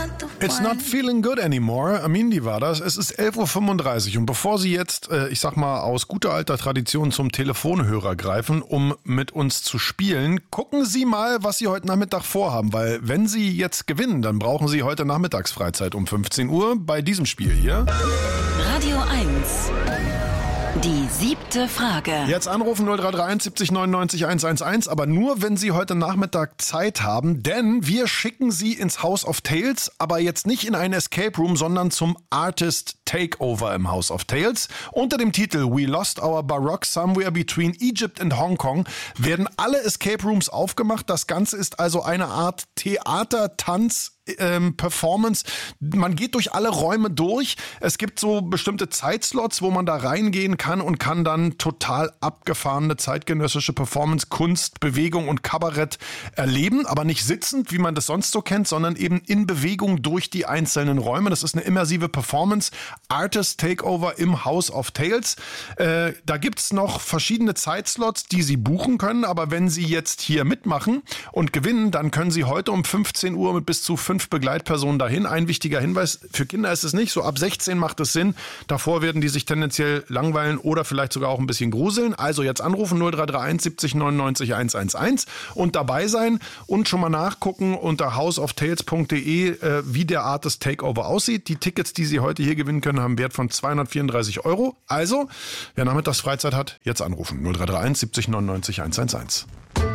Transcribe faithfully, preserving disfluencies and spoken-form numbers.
It's not feeling good anymore. Amindi war das. Es ist elf Uhr fünfunddreißig und bevor Sie jetzt, äh, ich sag mal, aus guter alter Tradition zum Telefonhörer greifen, um mit uns zu spielen, gucken Sie mal, was Sie heute Nachmittag vorhaben, weil wenn Sie jetzt gewinnen, dann brauchen Sie heute Nachmittagsfreizeit um fünfzehn Uhr bei diesem Spiel hier. Radio eins. Die siebte Frage. Jetzt anrufen null drei drei eins siebzig neunundneunzig hundertelf, aber nur, wenn Sie heute Nachmittag Zeit haben, denn wir schicken Sie ins House of Tales, aber jetzt nicht in einen Escape Room, sondern zum Artist Takeover im House of Tales. Unter dem Titel We Lost Our Baroque Somewhere Between Egypt and Hong Kong werden alle Escape Rooms aufgemacht. Das Ganze ist also eine Art Theater, Tanz, Ähm, Performance. Man geht durch alle Räume durch. Es gibt so bestimmte Zeitslots, wo man da reingehen kann und kann dann total abgefahrene zeitgenössische Performance, Kunst, Bewegung und Kabarett erleben, aber nicht sitzend, wie man das sonst so kennt, sondern eben in Bewegung durch die einzelnen Räume. Das ist eine immersive Performance. Artist Takeover im House of Tales. Äh, da gibt's noch verschiedene Zeitslots, die Sie buchen können, aber wenn Sie jetzt hier mitmachen und gewinnen, dann können Sie heute um fünfzehn Uhr mit bis zu fünf Begleitpersonen dahin. Ein wichtiger Hinweis, für Kinder ist es nicht, so ab sechzehn macht es Sinn. Davor werden die sich tendenziell langweilen oder vielleicht sogar auch ein bisschen gruseln. Also jetzt anrufen null drei drei eins siebzig neunundneunzig hundertelf und dabei sein und schon mal nachgucken unter house of tales punkt de, äh, wie der Artist Takeover aussieht. Die Tickets, die Sie heute hier gewinnen können, haben einen Wert von zweihundertvierunddreißig Euro. Also, wer nachmittags Freizeit hat, jetzt anrufen null drei drei eins siebzig neunundneunzig hundertelf.